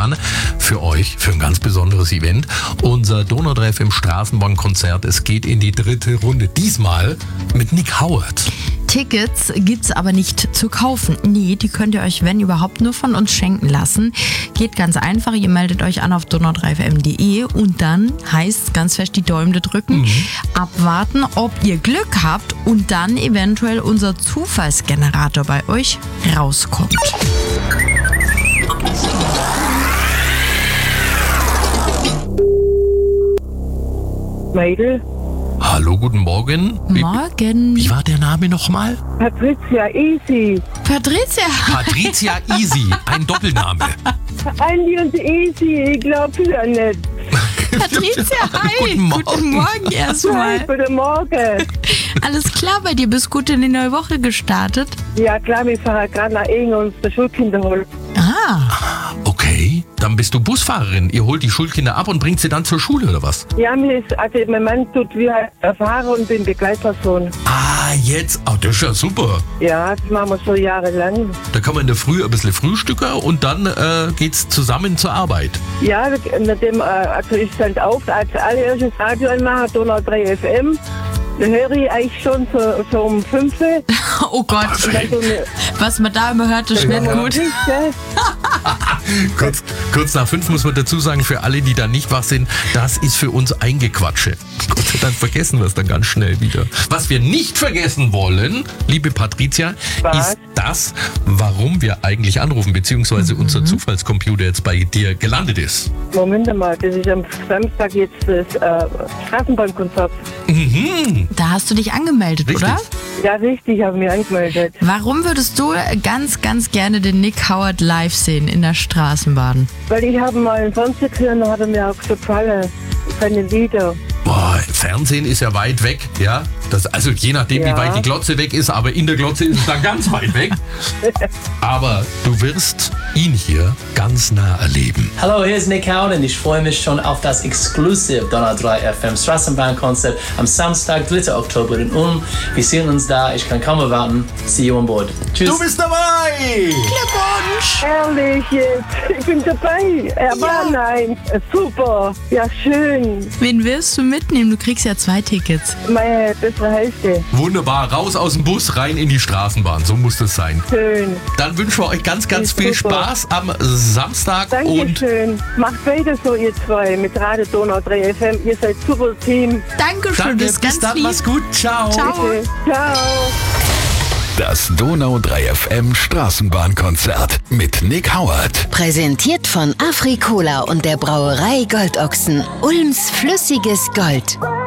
Straßenbahn für euch, für ein ganz besonderes Event. Unser Donau 3 FM Straßenbahnkonzert. Es geht in die 3. Runde. Diesmal mit Nick Howard. Tickets gibt's aber nicht zu kaufen. Nee, die könnt ihr euch, wenn überhaupt, nur von uns schenken lassen. Geht ganz einfach, ihr meldet euch an auf donau3fm.de und dann heißt ganz fest die Däumle drücken, abwarten, ob ihr Glück habt und dann eventuell unser Zufallsgenerator bei euch rauskommt. Mädel? Hallo, guten Morgen. Morgen. Wie war der Name nochmal? Patricia Easy. Patricia. Patricia Easy, ein Doppelname. Andi und Easy, ich glaube ja nicht. Patricia, hi. Guten Morgen. Erstmal. Guten Morgen. Alles klar bei dir? Bist gut in die neue Woche gestartet? Ja klar, wir fahren gerade nach Ingen und unsere Schulkinder holen. Okay, dann bist du Busfahrerin. Ihr holt die Schulkinder ab und bringt sie dann zur Schule, oder was? Ja, mein Mann tut wie Fahrer und bin Begleitperson. Jetzt. Das ist ja super. Ja, das machen wir schon jahrelang. Da kann man in der Früh ein bisschen frühstücken und dann geht's zusammen zur Arbeit. Ja, nachdem, ich stand auf, als allererstes Radio anmachen, Donau 3 FM. Da höre ich eigentlich schon so um 5 Uhr. Oh Gott, was man da immer hört, ist nicht gut. Kurz nach 5 muss man dazu sagen, für alle, die da nicht wach sind, das ist für uns Eingequatsche. Gott sei Dank vergessen wir es dann ganz schnell wieder. Was wir nicht vergessen wollen, liebe Patricia, ist das, warum wir eigentlich anrufen, beziehungsweise unser Zufallscomputer jetzt bei dir gelandet ist. Moment mal, das ist am Samstag jetzt das Straßenbahnkonzert. Da hast du dich angemeldet, Richtig. oder? Ja, richtig, habe mich angemeldet. Warum würdest du ganz, ganz gerne den Nick Howard live sehen in der Straßenbahn? Weil ich habe mal im Fernsehen gehört und hat er mir auch gefallen. Seine Lieder. Boah, Fernsehen ist ja weit weg, ja. Also je nachdem, wie weit die Glotze weg ist, aber in der Glotze ist es dann ganz weit weg. Aber du wirst ihn hier ganz nah erleben. Hallo, hier ist Nick Howard und ich freue mich schon auf das Exclusive Donau 3 FM Straßenbahnkonzert am Samstag, 3. Oktober in Ulm. Wir sehen uns da, ich kann kaum erwarten. See you on board. Tschüss. Du bist dabei! Glückwunsch! Herrlich jetzt. Ich bin dabei. Nein. Super. Ja, schön. Wen wirst du mitnehmen? Du kriegst ja 2 Tickets. Meine bessere Hälfte. Wunderbar, raus aus dem Bus, rein in die Straßenbahn. So muss das sein. Schön. Dann wünschen wir euch ganz, ganz viel Spaß am Samstag. Dankeschön. Macht weiter so, ihr zwei, mit Radio Donau 3 FM. Ihr seid super Team. Dankeschön, das ist bis ganz dann, lieb. mach's gut. Ciao. Ciao. Ciao. Das Donau 3 FM Straßenbahnkonzert mit Nick Howard. Präsentiert von Afri-Cola und der Brauerei Goldochsen. Ulms flüssiges Gold.